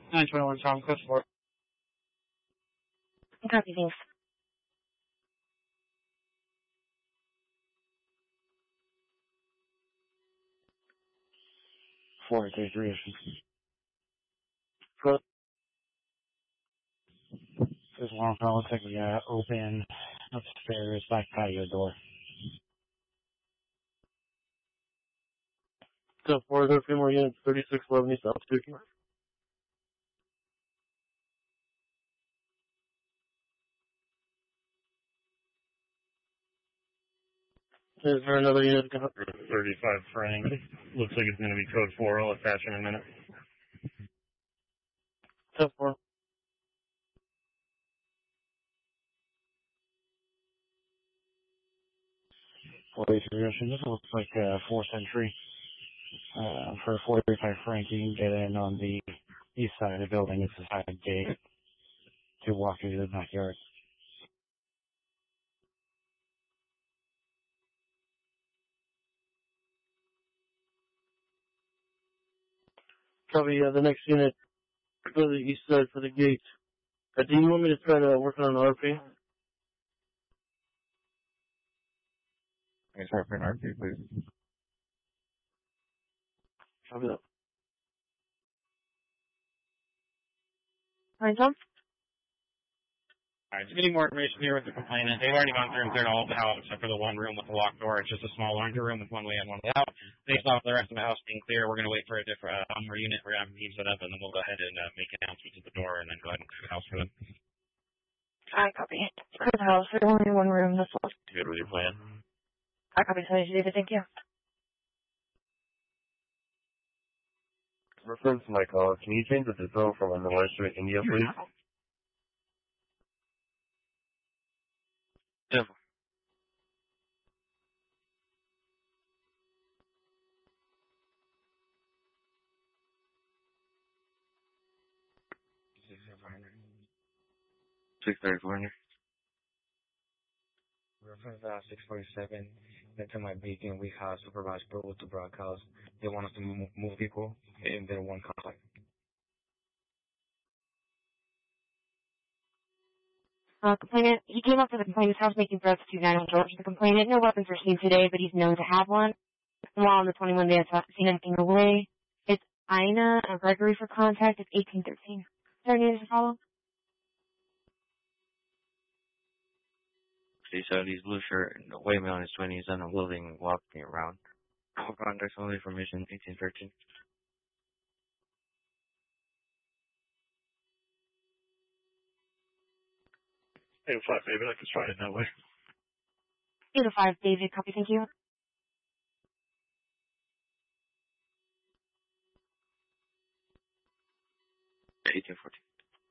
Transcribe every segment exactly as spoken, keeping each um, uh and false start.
nine twenty-one Tom, close for. Copy, thanks. four three three. Front. This long call looks like we got open upstairs back patio door. So four, there are a few more units, thirty-six eleven East Altitude. Is there another unit? thirty-five Frank. Looks like it's going to be code four. I'll attach in a minute. ten four. forty-three Ocean. This looks like uh, four Century. Uh, for forty-five Frank, you can get in on the east side of the building. It's a side gate to walk into the backyard. Probably uh, the next unit go to the east side for the gate. Uh, do you want me to try to work on an R P? Okay, sorry for an R P, please. Copy that. Hi, Tom. Alright, just getting more information here with the complainant. They've already gone through and cleared all of the house except for the one room with the locked door. It's just a small laundry room with one way in, one way out. Based off the rest of the house being clear, we're going to wait for a different uh, more unit. We're going to have them set up, and then we'll go ahead and uh, make announcements at the door and then go ahead and clear the house for them. I copy. Clear the house. There's only one room. That's all. Good with your plan? I copy. So David, thank you. Reference to my call, can you change the zone from Underway to India, please? Yeah. six thirty-four. Reference uh, six forty-seven. Into my beacon, we have supervised people to broadcast. They want us to move, move people in their one contact. Uh, complainant, he came up to the complainant's house making threats to Daniel George. The complainant, no weapons were seen today, but he's known to have one. And while on the twenty-one, they have not seen anything away. It's Ina uh, Gregory for contact at eighteen thirteen. Is there any to follow? He said he's blue shirt, way on his twenties, on a building, walking around. All contacts, all information, eighteen thirteen. Hey, flat David, I can try it that way. eight oh five, David. Copy, thank you. eighteen fourteen.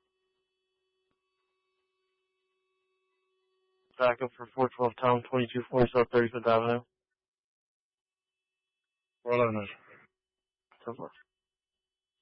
Backup for four twelve Tom, twenty-two forty South thirty-fifth Avenue. four eleven. ten four.